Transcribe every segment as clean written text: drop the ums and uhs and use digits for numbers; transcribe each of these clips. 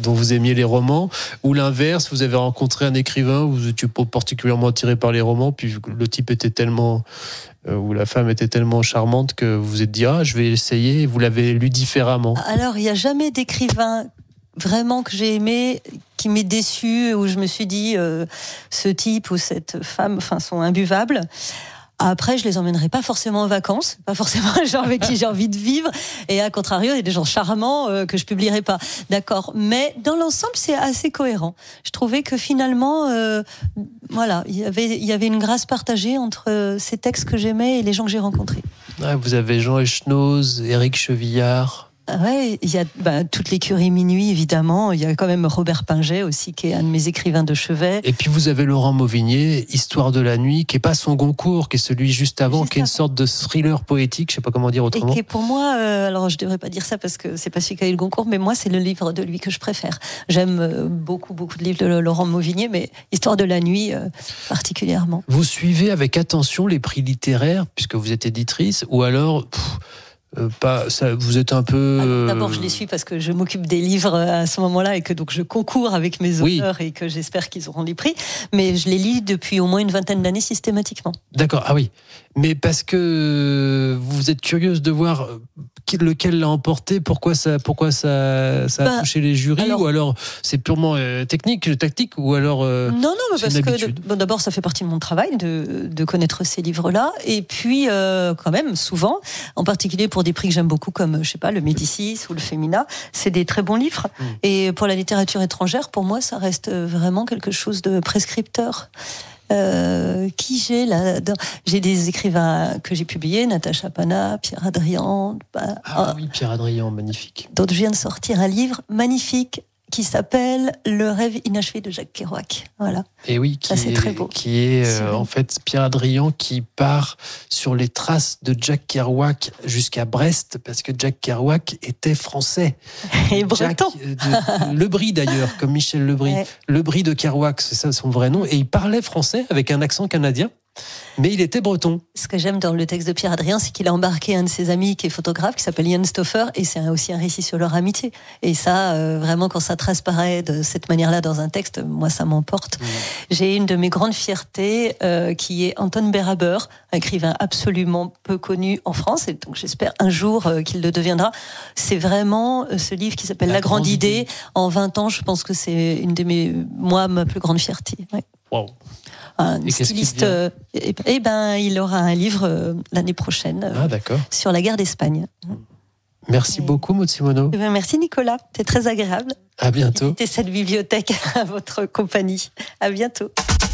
dont vous aimiez les romans, ou l'inverse, vous avez rencontré un écrivain où vous étiez pas particulièrement attiré par les romans, puis le type était tellement, ou la femme était tellement charmante que vous vous êtes dit je vais essayer, et vous l'avez lu différemment. Alors il n'y a jamais d'écrivain vraiment que j'ai aimé qui m'est déçu, où je me suis dit ce type ou cette femme sont imbuvables. Après, je les emmènerai pas forcément en vacances, pas forcément un genre avec qui j'ai envie de vivre. Et à contrario, il y a des gens charmants que je publierai pas. D'accord. Mais dans l'ensemble, c'est assez cohérent. Je trouvais que finalement, il y avait une grâce partagée entre ces textes que j'aimais et les gens que j'ai rencontrés. Ouais, vous avez Jean Echenoz, Éric Chevillard. Ouais, il y a toute l'écurie Minuit, évidemment. Il y a quand même Robert Pinget aussi, qui est un de mes écrivains de chevet. Et puis vous avez Laurent Mauvigné, Histoire de la nuit, qui est pas son Goncourt, qui est celui juste avant, qui est une sorte de thriller poétique, je sais pas comment dire autrement. Et qui est pour moi, alors je devrais pas dire ça parce que c'est pas celui qui a eu le Goncourt, mais moi c'est le livre de lui que je préfère. J'aime beaucoup de livres de Laurent Mauvigné, mais Histoire de la nuit particulièrement. Vous suivez avec attention les prix littéraires, puisque vous êtes éditrice, ou alors... pas, ça, vous êtes un peu... D'abord, je les suis parce que je m'occupe des livres à ce moment-là et que donc je concours avec mes auteurs et que j'espère qu'ils auront les prix. Mais je les lis depuis au moins une vingtaine d'années systématiquement. D'accord, oui. Mais parce que vous êtes curieuse de voir lequel l'a emporté, pourquoi ça a touché les jurys, ou alors c'est purement technique, tactique, ou alors non, mais parce que d'abord ça fait partie de mon travail de connaître ces livres-là, et puis quand même souvent, en particulier pour des prix que j'aime beaucoup comme je sais pas le Médicis ou le Femina, c'est des très bons livres. Et pour la littérature étrangère, pour moi ça reste vraiment quelque chose de prescripteur. Qui j'ai là j'ai des écrivains que j'ai publiés, Natacha Pana, Pierre Adrian. Pierre Adrian, magnifique. Dont je viens de sortir un livre magnifique qui s'appelle Le rêve inachevé de Jacques Kerouac. Voilà. Et oui, c'est très beau. Qui est en fait Pierre Adrian qui part sur les traces de Jacques Kerouac jusqu'à Brest, parce que Jacques Kerouac était français. Et breton. Lebris d'ailleurs, comme Michel Lebris. Ouais. Lebris de Kerouac, c'est ça son vrai nom. Et il parlait français avec un accent canadien. Mais il était breton. Ce que j'aime dans le texte de Pierre Adrien, c'est qu'il a embarqué un de ses amis qui est photographe, qui s'appelle Ian Stauffer, et c'est aussi un récit sur leur amitié. Et ça, vraiment, quand ça transparaît de cette manière-là dans un texte, moi, ça m'emporte. J'ai une de mes grandes fiertés, qui est Anton Beraber, un écrivain absolument peu connu en France, et donc j'espère un jour qu'il le deviendra. C'est vraiment ce livre qui s'appelle La Grande Idée. En 20 ans, je pense que c'est une de ma plus grande fierté. Ouais. Wow. Un styliste, il aura un livre l'année prochaine sur la guerre d'Espagne. Merci beaucoup, Maud Simoneau. Merci, Nicolas. C'est très agréable. À bientôt. Visiter cette bibliothèque à votre compagnie. À bientôt.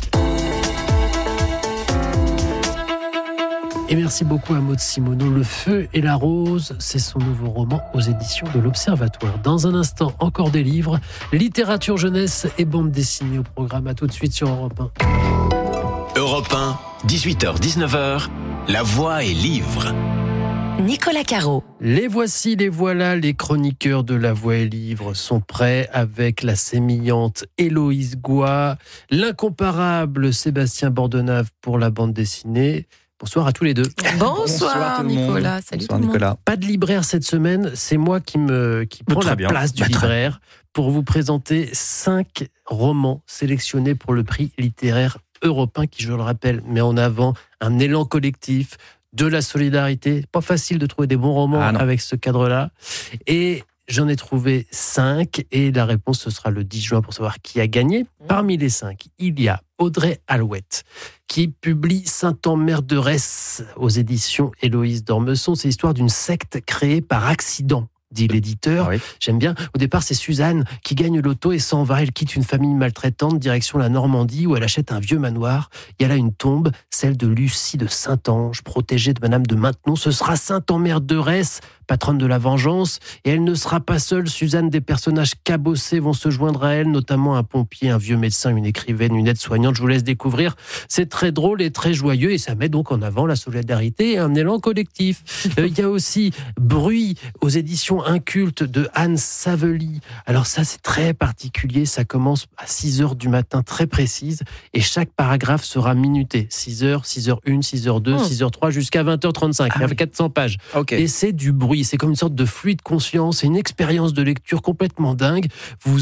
Et merci beaucoup à Maud Simoneau. Le feu et la rose, c'est son nouveau roman aux éditions de l'Observatoire. Dans un instant, encore des livres, littérature jeunesse et bande dessinée au programme. À tout de suite sur Europe 1. Europe 1, 18h-19h, La Voix et Livre. Nicolas Caro. Les voici, les voilà, les chroniqueurs de La Voix et Livre sont prêts avec la sémillante Héloïse Goua, l'incomparable Sébastien Bordenave pour la bande dessinée. Bonsoir à tous les deux. Bonsoir Nicolas. Salut tout le monde. Pas de libraire cette semaine, c'est moi qui prends la place du libraire pour vous présenter 5 romans sélectionnés pour le prix littéraire européen qui, je le rappelle, met en avant un élan collectif, de la solidarité. Pas facile de trouver des bons romans avec ce cadre-là. Et j'en ai trouvé 5 et la réponse ce sera le 10 juin pour savoir qui a gagné. Parmi les 5, il y a Audrey Alouette qui publie Saint-Emmerderesse aux éditions Héloïse d'Ormesson. C'est l'histoire d'une secte créée par accident, dit l'éditeur. Oui. J'aime bien. Au départ, c'est Suzanne qui gagne l'auto et s'en va. Elle quitte une famille maltraitante, direction la Normandie, où elle achète un vieux manoir. Il y a là une tombe, celle de Lucie de Saint-Ange, protégée de Madame de Maintenon. Ce sera Saint-Emmerderesse, patronne de la vengeance. Et elle ne sera pas seule. Suzanne, des personnages cabossés vont se joindre à elle, notamment un pompier, un vieux médecin, une écrivaine, une aide-soignante. Je vous laisse découvrir. C'est très drôle et très joyeux et ça met donc en avant la solidarité et un élan collectif. Il y a aussi Bruit aux éditions Inculte de Anne Savely. Alors ça, c'est très particulier. Ça commence à 6h du matin, très précise. Et chaque paragraphe sera minuté. 6h, 6h1, 6h2, 6h3, jusqu'à 20h35. Il y a 400 pages. Okay. Et c'est du bruit. C'est comme une sorte de fluide conscience. C'est une expérience de lecture complètement dingue. Vous